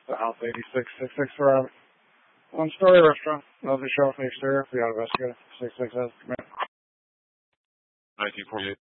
The House 8666 for a one-story restaurant. Lovely show from the exterior. We got investigated. 667. 1948.